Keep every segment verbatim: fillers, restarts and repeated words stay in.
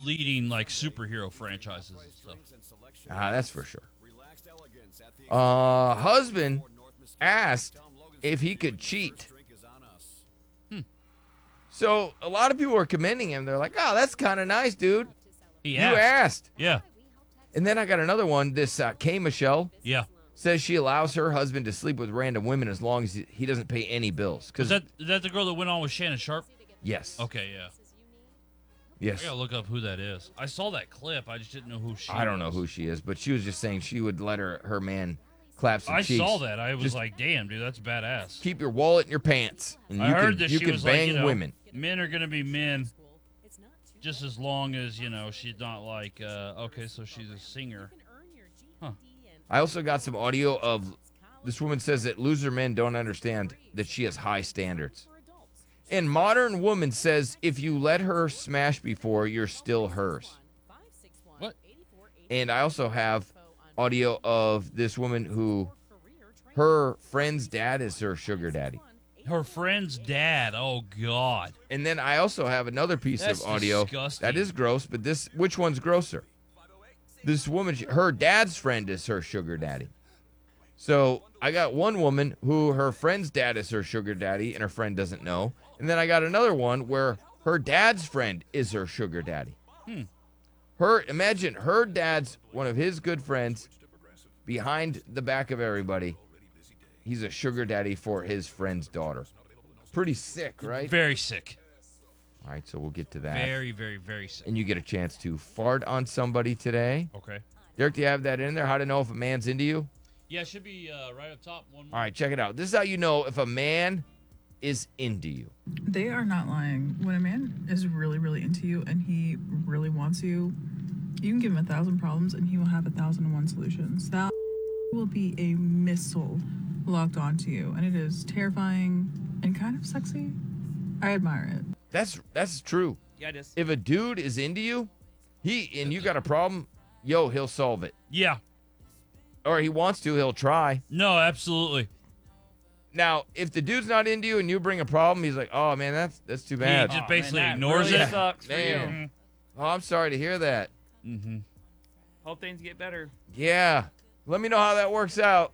leading like superhero franchises and stuff. Ah, that's for sure. Uh, husband asked if he could cheat. Hmm. So a lot of people are commending him. They're like, "Oh, that's kind of nice, dude. He You asked. asked." Yeah. And then I got another one. This uh, K. Michelle Yeah. says she allows her husband to sleep with random women as long as he, he doesn't pay any bills. Is Because that is that the girl that went on with Shannon Sharp? yes, Okay, yeah. yes. I gotta look up who that is. I saw that clip. I just didn't know who she. I don't know was. who she is, but she was just saying she would let her her man clap some I cheeks. saw that. I was Just like, damn, dude, that's badass. keep your wallet in your pants, and you I heard can that you she can was bang like, you know, women. men are gonna be men, just as long as you know she's not like, uh, okay, so she's a singer. I also got some audio of this woman says that loser men don't understand that she has high standards. And modern woman says if you let her smash before, you're still hers. What? And I also have audio of this woman who her friend's dad is her sugar daddy. Her friend's dad. Oh God. And then I also have another piece That's of audio disgusting. that is gross, but this which one's grosser? This woman, her dad's friend is her sugar daddy. So I got one woman who her friend's dad is her sugar daddy and her friend doesn't know. And then I got another one where her dad's friend is her sugar daddy. Hmm. Her imagine her dad's one of his good friends behind the back of everybody. He's a sugar daddy for his friend's daughter. Pretty sick, right? Very sick. All right, so we'll get to that. Very, very, very sick. And you get a chance to fart on somebody today. Okay. Derek, do you have that in there? How to know if a man's into you? Yeah, it should be uh, right up top. One more. All right, check it out. This is how you know if a man is into you. They are not lying. When a man is really, really into you and he really wants you, you can give him a thousand problems and he will have a thousand and one solutions. That will be a missile locked onto you, and it is terrifying and kind of sexy. I admire it. That's that's true. Yeah, it is. If a dude is into you, he and you got a problem, yo, he'll solve it. Yeah. Or he wants to, he'll try. No, absolutely. Now, if the dude's not into you and you bring a problem, he's like, "Oh man, that's that's too He bad." just Aw, basically man, that ignores really it. Sucks for Man. you. Oh, I'm sorry to hear that. Mm-hmm. Hope things get better. Yeah. Let me know how that works out.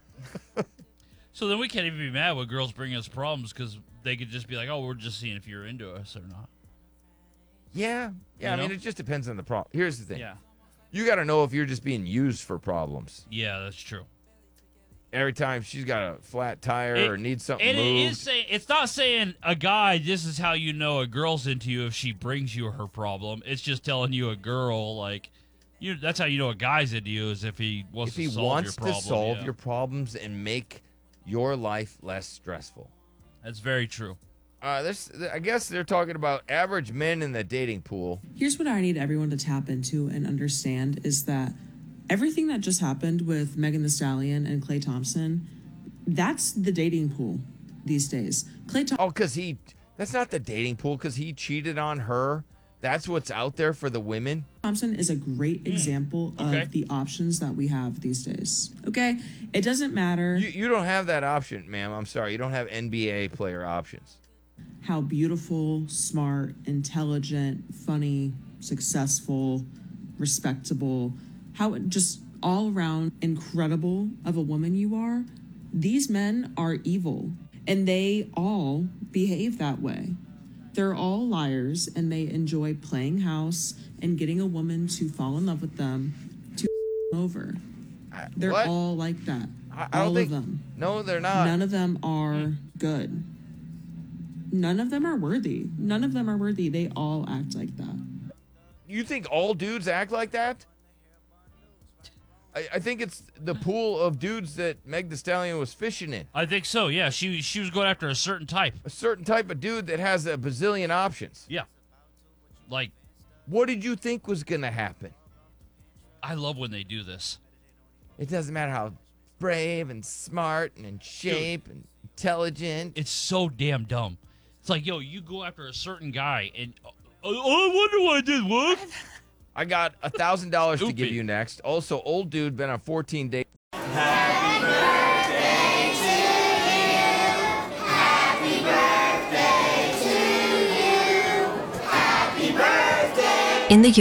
So then we can't even be mad when girls bring us problems because they could just be like, "Oh, we're just seeing if you're into us or not." Yeah. Yeah, You I mean, know? it just depends on the problem. Here's the thing. Yeah. You got to know if you're just being used for problems. Yeah, that's true. Every time she's got a flat tire It- or needs something And it moved. is saying it's not saying a guy. This is how you know a girl's into you if she brings you her problem. It's just telling you a girl like, you. That's how you know a guy's into you is if he wants if he to solve wants your to problem. solve yeah. your problems and make your life less stressful. That's very true. Uh, this, I guess they're talking about average men in the dating pool. Here's what I need everyone to tap into and understand is that everything that just happened with Megan Thee Stallion and Klay Thompson, that's the dating pool these days. Klay Thompson. Oh, because he, that's not the dating pool because he cheated on her. That's what's out there for the women. Thompson is a great example Okay. of the options that we have these days. Okay? It doesn't matter You, you don't have that option, ma'am. I'm sorry. You don't have N B A player options. how beautiful, smart, intelligent, funny, successful, respectable, how just all around incredible of a woman you are. These men are evil and they all behave that way. They're all liars and they enjoy playing house and getting a woman to fall in love with them to over. I- They're what? all like that. I, I don't all think. of them. No, they're not. None of them are good. None of them are worthy. None of them are worthy. They all act like that. You think all dudes act like that? I, I think it's the pool of dudes that Meg Thee Stallion was fishing in. I think so. Yeah, she she was going after a certain type. A certain type of dude that has a bazillion options. Yeah. Like, What did you think was going to happen? I love when they do this. It doesn't matter how brave and smart and in shape and intelligent. It's so damn dumb. It's like, yo, you go after a certain guy and oh, oh I wonder what I did. What? I got a thousand dollars to give Stupid. you next. Also, old dude been on fourteen days. In the